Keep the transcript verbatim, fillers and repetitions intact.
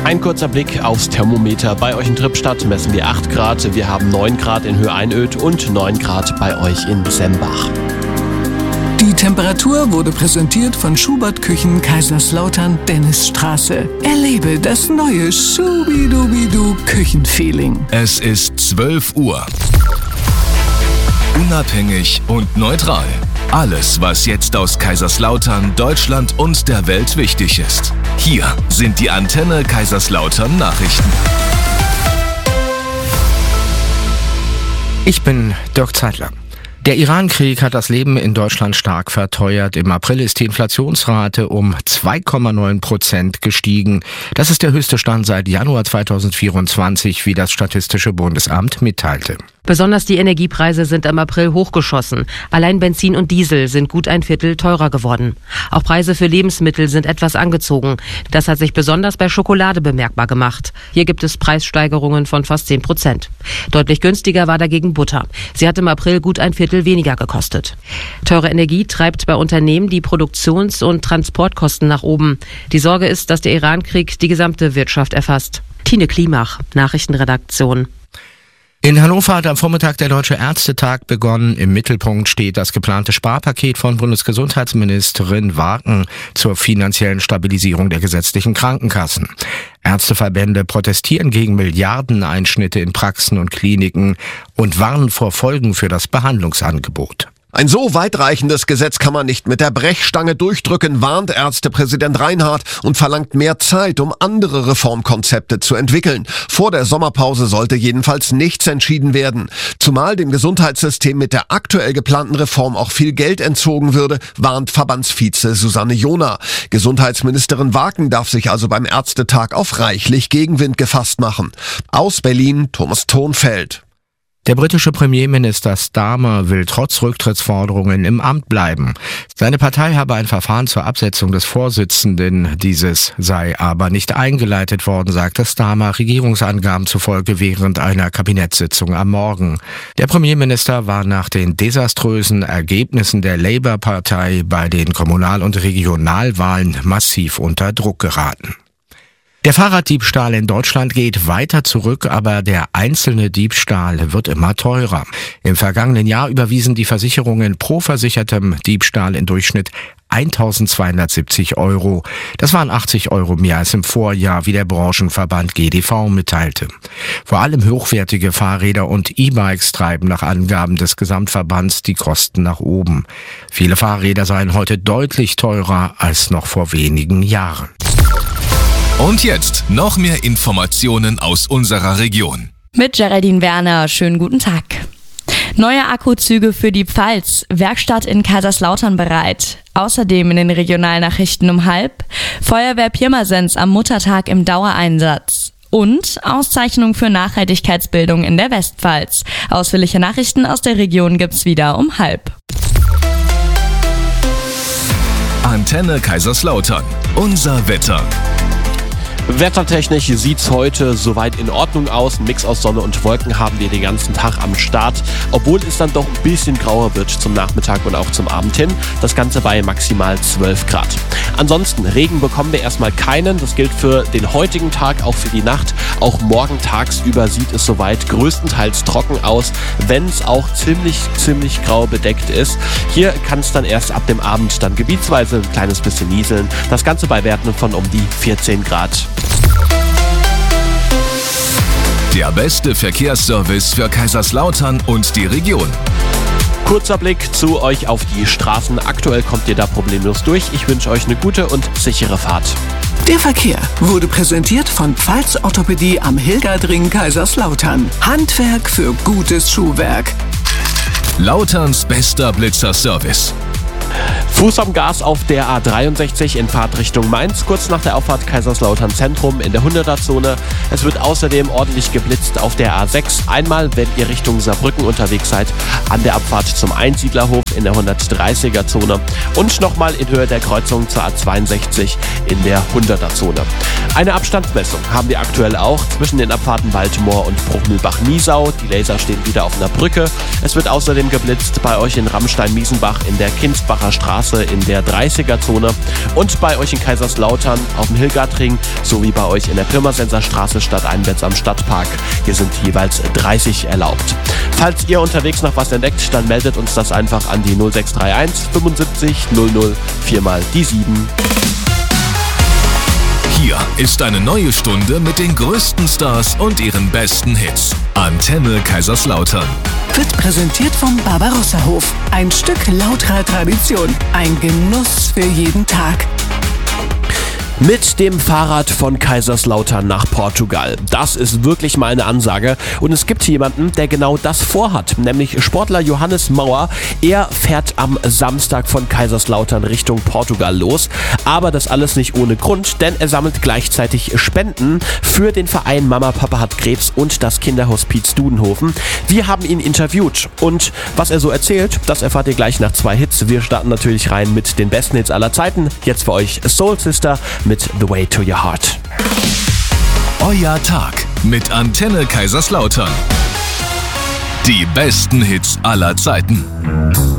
Ein kurzer Blick aufs Thermometer. Bei euch in Trippstadt messen wir acht Grad. Wir haben neun Grad in Höhe-Einöd und neun Grad bei euch in Sembach. Die Temperatur wurde präsentiert von Schubert Küchen Kaiserslautern Dennisstraße. Erlebe das neue Schubidubidu Küchenfeeling. Es ist zwölf Uhr. Unabhängig und neutral. Alles, was jetzt aus Kaiserslautern, Deutschland und der Welt wichtig ist. Hier sind die Antenne Kaiserslautern Nachrichten. Ich bin Dirk Zeitler. Der Iran-Krieg hat das Leben in Deutschland stark verteuert. Im April ist die Inflationsrate um zwei Komma neun Prozent gestiegen. Das ist der höchste Stand seit Januar zweitausendvierundzwanzig, wie das Statistische Bundesamt mitteilte. Besonders die Energiepreise sind im April hochgeschossen. Allein Benzin und Diesel sind gut ein Viertel teurer geworden. Auch Preise für Lebensmittel sind etwas angezogen. Das hat sich besonders bei Schokolade bemerkbar gemacht. Hier gibt es Preissteigerungen von fast zehn Prozent. Deutlich günstiger war dagegen Butter. Sie hat im April gut ein Viertel weniger gekostet. Teure Energie treibt bei Unternehmen die Produktions- und Transportkosten nach oben. Die Sorge ist, dass der Iran-Krieg die gesamte Wirtschaft erfasst. Tine Klimach, Nachrichtenredaktion. In Hannover hat am Vormittag der Deutsche Ärztetag begonnen. Im Mittelpunkt steht das geplante Sparpaket von Bundesgesundheitsministerin Wagen zur finanziellen Stabilisierung der gesetzlichen Krankenkassen. Ärzteverbände protestieren gegen Milliardeneinschnitte in Praxen und Kliniken und warnen vor Folgen für das Behandlungsangebot. Ein so weitreichendes Gesetz kann man nicht mit der Brechstange durchdrücken, warnt Ärztepräsident Reinhardt und verlangt mehr Zeit, um andere Reformkonzepte zu entwickeln. Vor der Sommerpause sollte jedenfalls nichts entschieden werden. Zumal dem Gesundheitssystem mit der aktuell geplanten Reform auch viel Geld entzogen würde, warnt Verbandsvize Susanne Johner. Gesundheitsministerin Wagen darf sich also beim Ärztetag auf reichlich Gegenwind gefasst machen. Aus Berlin, Thomas Thonfeld. Der britische Premierminister Starmer will trotz Rücktrittsforderungen im Amt bleiben. Seine Partei habe ein Verfahren zur Absetzung des Vorsitzenden, dieses sei aber nicht eingeleitet worden, sagte Starmer Regierungsangaben zufolge während einer Kabinettssitzung am Morgen. Der Premierminister war nach den desaströsen Ergebnissen der Labour-Partei bei den Kommunal- und Regionalwahlen massiv unter Druck geraten. Der Fahrraddiebstahl in Deutschland geht weiter zurück, aber der einzelne Diebstahl wird immer teurer. Im vergangenen Jahr überwiesen die Versicherungen pro versichertem Diebstahl im Durchschnitt eintausendzweihundertsiebzig Euro. Das waren achtzig Euro mehr als im Vorjahr, wie der Branchenverband G D V mitteilte. Vor allem hochwertige Fahrräder und E-Bikes treiben nach Angaben des Gesamtverbands die Kosten nach oben. Viele Fahrräder seien heute deutlich teurer als noch vor wenigen Jahren. Und jetzt noch mehr Informationen aus unserer Region. Mit Geraldine Werner, schönen guten Tag. Neue Akkuzüge für die Pfalz, Werkstatt in Kaiserslautern bereit. Außerdem in den Regionalnachrichten um halb, Feuerwehr Pirmasens am Muttertag im Dauereinsatz. Und Auszeichnung für Nachhaltigkeitsbildung in der Westpfalz. Ausführliche Nachrichten aus der Region gibt's wieder um halb. Antenne Kaiserslautern, unser Wetter. Wettertechnisch sieht's heute soweit in Ordnung aus. Ein Mix aus Sonne und Wolken haben wir den ganzen Tag am Start. Obwohl es dann doch ein bisschen grauer wird zum Nachmittag und auch zum Abend hin. Das Ganze bei maximal zwölf Grad. Ansonsten, Regen bekommen wir erstmal keinen. Das gilt für den heutigen Tag, auch für die Nacht. Auch morgen tagsüber sieht es soweit größtenteils trocken aus, wenn es auch ziemlich, ziemlich grau bedeckt ist. Hier kann es dann erst ab dem Abend dann gebietsweise ein kleines bisschen nieseln. Das Ganze bei Werten von um die vierzehn Grad. Der beste Verkehrsservice für Kaiserslautern und die Region. Kurzer Blick zu euch auf die Straßen. Aktuell kommt ihr da problemlos durch. Ich wünsche euch eine gute und sichere Fahrt. Der Verkehr wurde präsentiert von Pfalz Orthopädie am Hilgerdring Kaiserslautern. Handwerk für gutes Schuhwerk. Lauterns bester Blitzerservice. Fuß am Gas auf der A dreiundsechzig in Fahrt Richtung Mainz, kurz nach der Auffahrt Kaiserslautern Zentrum in der hunderter-Zone. Es wird außerdem ordentlich geblitzt auf der A sechs. Einmal, wenn ihr Richtung Saarbrücken unterwegs seid, an der Abfahrt zum Einsiedlerhof in der hundertdreißiger-Zone und nochmal in Höhe der Kreuzung zur A zweiundsechzig in der hunderter-Zone. Eine Abstandsmessung haben wir aktuell auch zwischen den Abfahrten Waldmoor und Bruchmühlbach-Niesau. Die Laser stehen wieder auf einer Brücke. Es wird außerdem geblitzt bei euch in Rammstein-Miesenbach in der Kinsbacher Straße in der dreißiger-Zone und bei euch in Kaiserslautern auf dem Hilgertring sowie bei euch in der Pirmasenser Straße stadteinwärts am Stadtpark. Hier sind jeweils dreißig erlaubt. Falls ihr unterwegs noch was entdeckt, dann meldet uns das einfach an die null sechs drei eins fünfundsiebzig null null vier mal die sieben. Hier ist eine neue Stunde mit den größten Stars und ihren besten Hits. Antenne Kaiserslautern. Wird präsentiert vom Barbarossa-Hof. Ein Stück lauterer Tradition. Ein Genuss für jeden Tag. Mit dem Fahrrad von Kaiserslautern nach Portugal. Das ist wirklich mal eine Ansage. Und es gibt jemanden, der genau das vorhat, nämlich Sportler Johannes Mauer. Er fährt am Samstag von Kaiserslautern Richtung Portugal los. Aber das alles nicht ohne Grund, denn er sammelt gleichzeitig Spenden für den Verein Mama Papa hat Krebs und das Kinderhospiz Dudenhofen. Wir haben ihn interviewt und was er so erzählt, das erfahrt ihr gleich nach zwei Hits. Wir starten natürlich rein mit den besten Hits aller Zeiten. Jetzt für euch Soul Sister mit The Way to Your Heart. Euer Tag mit Antenne Kaiserslautern. Die besten Hits aller Zeiten.